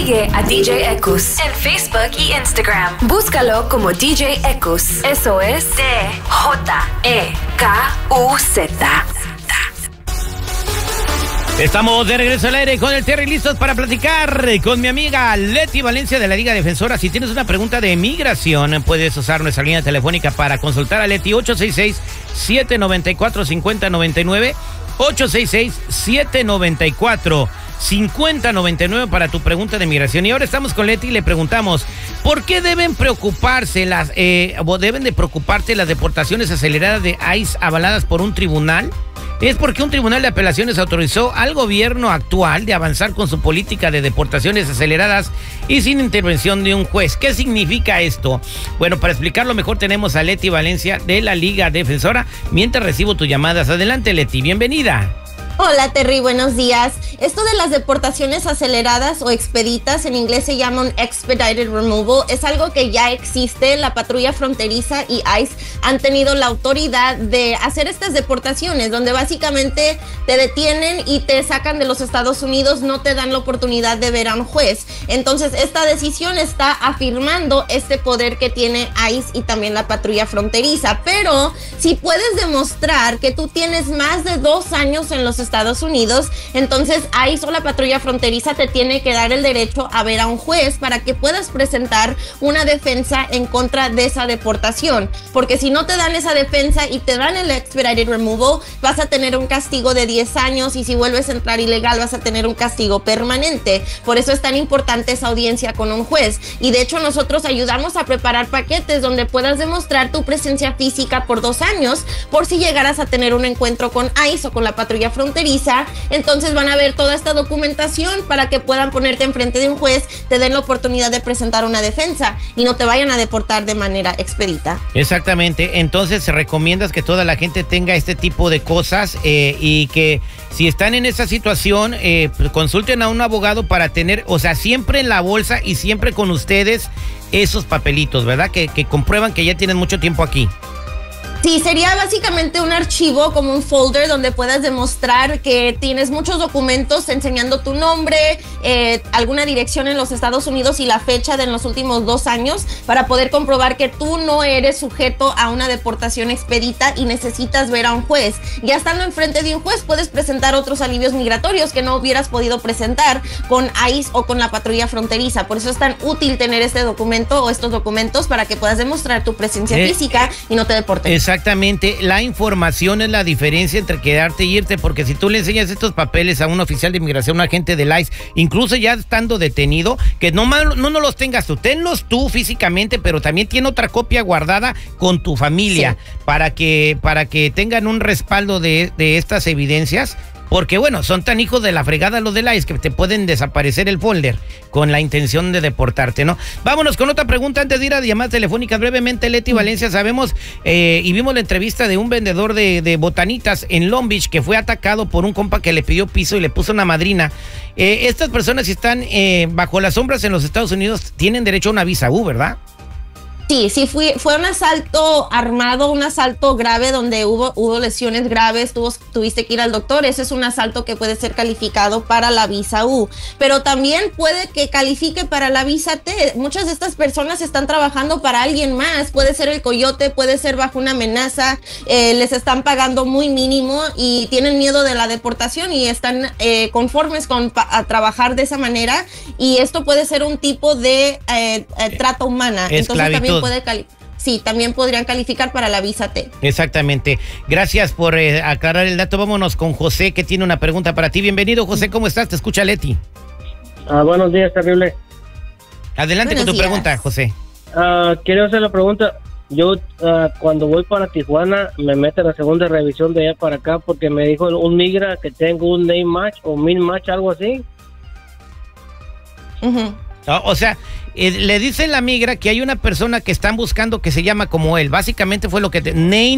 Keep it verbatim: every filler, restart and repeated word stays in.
Sigue a D J Ekus en Facebook y Instagram. Búscalo como D J Ekus. Eso es D J E K U Z. Estamos de regreso al aire con el Terry, listos para platicar con mi amiga Leti Valencia de la Liga Defensora. Si tienes una pregunta de migración, puedes usar nuestra línea telefónica para consultar a Leti. Ocho seis seis, siete nueve cuatro, cinco cero nueve nueve. ocho seis seis, siete nueve cuatro, cinco cero nueve nueve para tu pregunta de migración. Y ahora estamos con Leti y le preguntamos, ¿por qué deben preocuparse las, eh, o deben de preocuparse las deportaciones aceleradas de ICE avaladas por un tribunal? Es porque un tribunal de apelaciones autorizó al gobierno actual de avanzar con su política de deportaciones aceleradas y sin intervención de un juez. ¿Qué significa esto? Bueno, para explicarlo mejor tenemos a Leti Valencia de la Liga Defensora. Mientras recibo tus llamadas, adelante Leti, bienvenida. Hola Terry, buenos días. Esto de las deportaciones aceleradas o expeditas, en inglés se llaman expedited removal, es algo que ya existe. La patrulla fronteriza y ICE han tenido la autoridad de hacer estas deportaciones, donde básicamente te detienen y te sacan de los Estados Unidos, no te dan la oportunidad de ver a un juez. Entonces esta decisión está afirmando este poder que tiene ICE y también la patrulla fronteriza. Pero si puedes demostrar que tú tienes más de dos años en los Estados Estados Unidos, entonces ICE o la patrulla fronteriza te tiene que dar el derecho a ver a un juez para que puedas presentar una defensa en contra de esa deportación, porque si no te dan esa defensa y te dan el expedited removal, vas a tener un castigo de diez años y si vuelves a entrar ilegal vas a tener un castigo permanente. Por eso es tan importante esa audiencia con un juez, y de hecho nosotros ayudamos a preparar paquetes donde puedas demostrar tu presencia física por dos años por si llegaras a tener un encuentro con ICE o con la patrulla fronteriza. Entonces van a ver toda esta documentación para que puedan ponerte enfrente de un juez, te den la oportunidad de presentar una defensa y no te vayan a deportar de manera expedita. Exactamente, entonces recomiendas que toda la gente tenga este tipo de cosas eh, y que si están en esa situación, eh, consulten a un abogado para tener, o sea, siempre en la bolsa y siempre con ustedes esos papelitos, ¿verdad? Que, que comprueban que ya tienen mucho tiempo aquí. Sí, sería básicamente un archivo, como un folder donde puedas demostrar que tienes muchos documentos enseñando tu nombre, eh, alguna dirección en los Estados Unidos y la fecha de en los últimos dos años para poder comprobar que tú no eres sujeto a una deportación expedita y necesitas ver a un juez. Ya estando enfrente de un juez puedes presentar otros alivios migratorios que no hubieras podido presentar con ICE o con la patrulla fronteriza. Por eso es tan útil tener este documento o estos documentos para que puedas demostrar tu presencia eh, física y no te deporten. Exactamente, la información es la diferencia entre quedarte y irte, porque si tú le enseñas estos papeles a un oficial de inmigración, un agente del ICE, incluso ya estando detenido, que no, no, no los tengas tú, tenlos tú físicamente, pero también tiene otra copia guardada con tu familia, sí, para que, para que tengan un respaldo de, de estas evidencias. Porque, bueno, son tan hijos de la fregada los del ICE que te pueden desaparecer el folder con la intención de deportarte, ¿no? Vámonos con otra pregunta antes de ir a llamadas telefónicas. Brevemente, Leti Valencia, sabemos eh, y vimos la entrevista de un vendedor de, de botanitas en Long Beach que fue atacado por un compa que le pidió piso y le puso una madrina. Eh, estas personas, si están eh, bajo las sombras en los Estados Unidos, tienen derecho a una visa U, ¿verdad? Sí, sí, fui, fue un asalto armado, un asalto grave donde hubo, hubo lesiones graves, tuvo, tuviste que ir al doctor. Ese es un asalto que puede ser calificado para la visa U, pero también puede que califique para la visa T. Muchas de estas personas están trabajando para alguien más, puede ser el coyote, puede ser bajo una amenaza, eh, les están pagando muy mínimo y tienen miedo de la deportación y están eh, conformes con a trabajar de esa manera, y esto puede ser un tipo de eh, eh, trata humana. Entonces también puede calificar. Sí, también podrían calificar para la visa T. Exactamente. Gracias por eh, aclarar el dato. Vámonos con José, que tiene una pregunta para ti. Bienvenido, José. ¿Cómo estás? Te escucha Leti. Ah, buenos días, terrible. Adelante buenos con tu días. Pregunta, José. Ah, quiero hacer la pregunta. Yo uh, cuando voy para Tijuana me mete la segunda revisión de allá para acá porque me dijo un migra que tengo un name match o min match, algo así. Uh-huh. O, o sea, eh, le dice la migra que hay una persona que están buscando que se llama como él. Básicamente fue lo que te, name